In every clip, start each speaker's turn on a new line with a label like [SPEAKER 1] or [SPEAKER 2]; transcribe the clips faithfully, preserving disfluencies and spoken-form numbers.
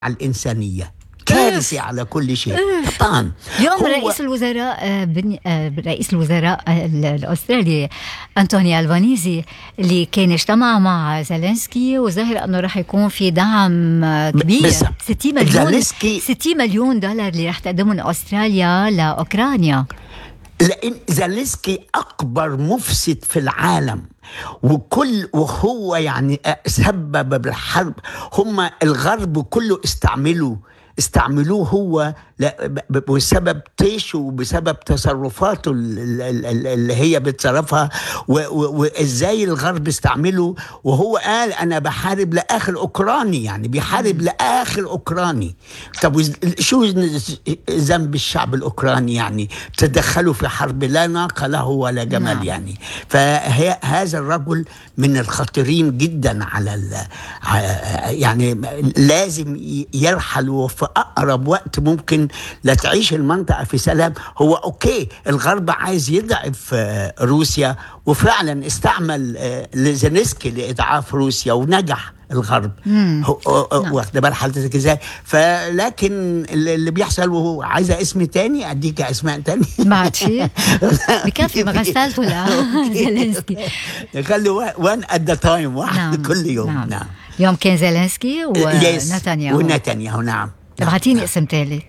[SPEAKER 1] على الإنسانية، كارثة على كل شيء. طبعا
[SPEAKER 2] اليوم رئيس الوزراء آه، بن... آه، رئيس الوزراء آه، الأسترالي أنتوني ألبانيزي اللي كان اجتمع مع زيلينسكي، وظاهر أنه راح يكون في دعم آه، كبير، ستين مليون ستين مليون دولار اللي راح تقدمهم أستراليا لأوكرانيا،
[SPEAKER 1] لأن زيلينسكي أكبر مفسد في العالم، وكل وهو يعني سبب بالحرب. هم الغرب كله استعملوا استعملوه هو بسبب طيشه وبسبب تصرفاته اللي هي بتصرفها، وازاي الغرب استعمله. وهو قال انا بحارب لاخر اوكراني، يعني بيحارب لاخر اوكراني. طب شو ذنب الشعب الاوكراني؟ يعني تدخلوا في حرب لا ناقه له ولا جمل. نعم. يعني فهذا الرجل من الخطيرين جدا على يعني لازم يرحل وفي أقرب وقت ممكن لتعيش المنطقة في سلام. هو أوكي الغرب عايز يضعف روسيا، وفعلا استعمل زيلينسكي لإضعاف روسيا ونجح الغرب. واخد بال حضرتك ازاي؟ فلكن اللي بيحصل، وهو عايزه اسم تاني اديك اسماء تاني
[SPEAKER 2] ما عاد في بكفي ما غسلته لا زيلينسكي.
[SPEAKER 1] خلي وان ات ذا تايم، واحد. نعم. كل يوم.
[SPEAKER 2] نعم. نعم. يوم كان زيلينسكي ونتنياهو
[SPEAKER 1] ونتنياهو. نعم.
[SPEAKER 2] ابعتيني اسم ثالث.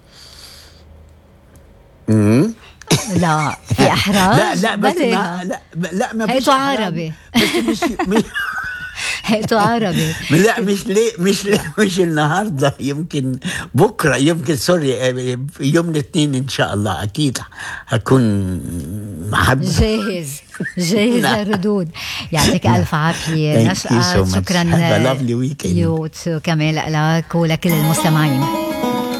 [SPEAKER 2] لا في احراج.
[SPEAKER 1] لا لا بس ما لا لا ما
[SPEAKER 2] هيتو عربي
[SPEAKER 1] بس مش مش
[SPEAKER 2] هيتو عربي.
[SPEAKER 1] لا مش ليه مش ليه مش النهارده، يمكن بكره، يمكن سوري يوم الاثنين ان شاء الله اكيد هكون محب
[SPEAKER 2] جاهز جاهز للردود. يعطيك الف عافيه نشأت. شكرا
[SPEAKER 1] لك. كمان
[SPEAKER 2] لك ولكل المستمعين.